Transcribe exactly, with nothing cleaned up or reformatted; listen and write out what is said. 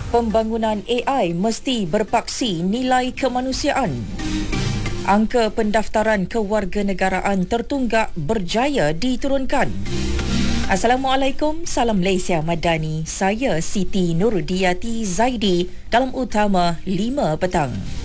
Pembangunan A I mesti berpaksi nilai kemanusiaan. Angka pendaftaran kewarganegaraan tertunggak berjaya diturunkan. Assalamualaikum, salam Malaysia Madani. Saya Siti Nurudiyati Zaidi dalam Utama lima petang.